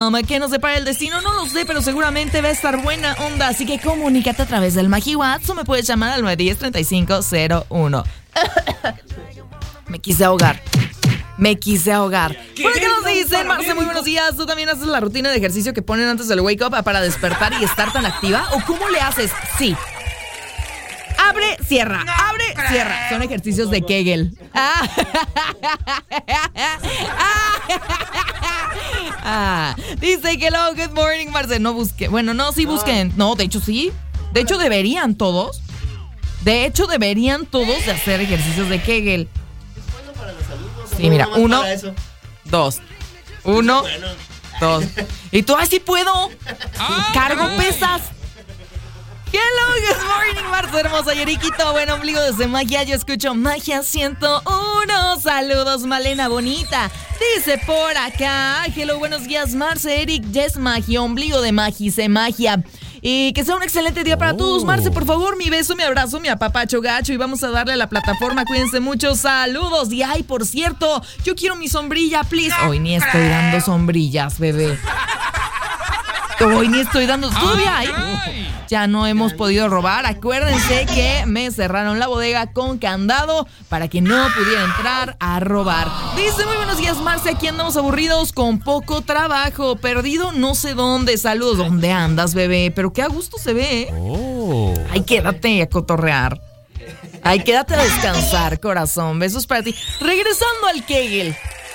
¿Qué nos depara el destino? No lo sé, pero seguramente va a estar buena onda. Así que comunícate a través del Magi WhatsApp o me puedes llamar al 910-3501. Me quise ahogar. ¿Por qué nos dicen, Marce? Muy buenos días. ¿Tú también haces la rutina de ejercicio que ponen antes del wake up para despertar y estar tan activa? ¿O cómo le haces? Sí. Abre, cierra. Son ejercicios de Kegel. Dice que hello, good morning, Marce. No busque. Bueno, no, sí busquen. No, de hecho sí. De hecho deberían todos de hacer ejercicios de Kegel. Es bueno para la salud. Sí, mira, 1, 2. 1, 2. Y tú así puedo. Cargo pesas. Hello, good morning, Marce hermosa. Yeriquito, buen ombligo desde Magia. Yo escucho Magia 101. Saludos, Malena bonita. Dice por acá. Hello, buenos días, Marce, Eric. Yes, Magia, ombligo de Magice Magia. Y que sea un excelente día para todos. Marce, por favor, mi beso, mi abrazo, mi apapacho gacho. Y vamos a darle a la plataforma. Cuídense mucho. Saludos. Y ay, por cierto, yo quiero mi sombrilla, please. Hoy ni estoy dando sombrillas, bebé. Hoy ni estoy dando. Todavía hay. Ya no hemos podido robar. Acuérdense que me cerraron la bodega con candado para que no pudiera entrar a robar. Dice, muy buenos días, Marce. Aquí andamos aburridos con poco trabajo. Perdido no sé dónde. Saludos. ¿Dónde andas, bebé? Pero qué a gusto se ve, ¿eh? Ay, quédate a cotorrear. Ay, quédate a descansar, corazón. Besos para ti. Regresando al Kegel.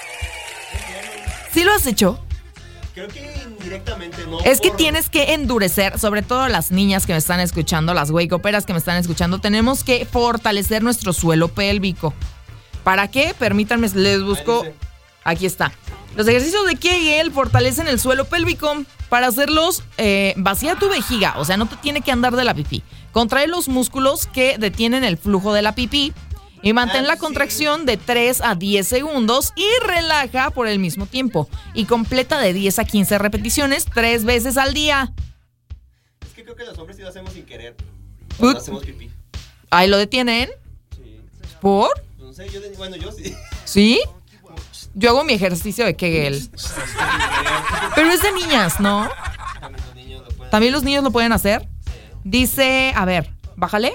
¿Sí lo has hecho? Creo que indirectamente no. Es que tienes que endurecer, sobre todo las niñas que me están escuchando, las wake-uperas que me están escuchando, tenemos que fortalecer nuestro suelo pélvico. ¿Para qué? Permítanme, les busco. Aquí está. Los ejercicios de Kegel fortalecen el suelo pélvico. Para hacerlos, vacía tu vejiga, o sea, no te tiene que andar de la pipí. Contrae los músculos que detienen el flujo de la pipí. Y mantén la contracción de 3 a 10 segundos y relaja por el mismo tiempo. Y completa de 10 a 15 repeticiones 3 veces al día. Es que creo que los hombres sí lo hacemos sin querer. Cuando hacemos pipí. ¿Ahí lo detienen? Sí. ¿Por? No sé, yo sí. ¿Sí? Yo hago mi ejercicio de Kegel. Pero es de niñas, ¿no? ¿También los niños lo pueden hacer? Dice, a ver, bájale.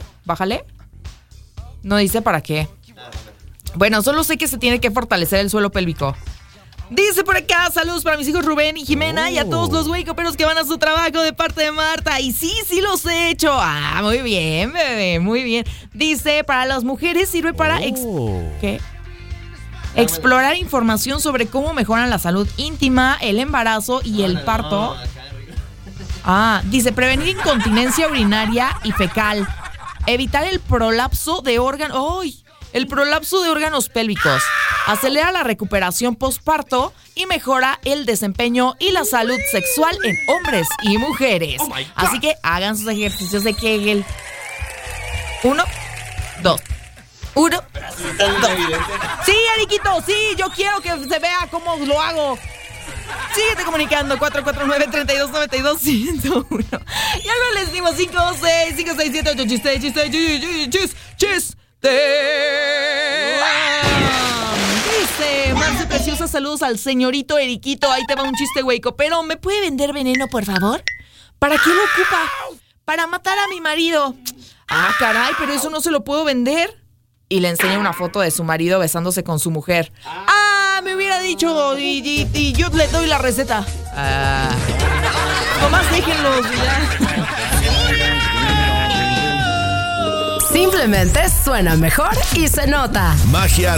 No dice para qué. Bueno, solo sé que se tiene que fortalecer el suelo pélvico. Dice por acá, saludos para mis hijos Rubén y Jimena y a todos los wake-uperos que van a su trabajo de parte de Marta. Y sí los he hecho. Muy bien, bebé, muy bien. Dice, para las mujeres sirve para... ¿Qué? Explorar información sobre cómo mejoran la salud íntima, el embarazo y el parto. Dice, prevenir incontinencia urinaria y fecal. Evitar el prolapso de órganos. ¡Ay! El prolapso de órganos pélvicos. Acelera la recuperación postparto y mejora el desempeño y la salud sexual en hombres y mujeres. Así que hagan sus ejercicios de Kegel. 1, 2. 1, 2. Sí, Ariquito, sí, yo quiero que se vea cómo lo hago. Síguete comunicando 449-3292-101. Y algo les dimos 5656788 chiste. Dice Marce Preciosa, saludos al señorito Eriquito. Ahí te va un chiste, hueco. Pero ¿me puede vender veneno, por favor? ¿Para qué lo ocupa? Para matar a mi marido. Caray, pero eso no se lo puedo vender. Y le enseña una foto de su marido besándose con su mujer. Me hubiera dicho y yo le doy la receta. Nomás déjenlos ya. Simplemente suena mejor y se nota. Magia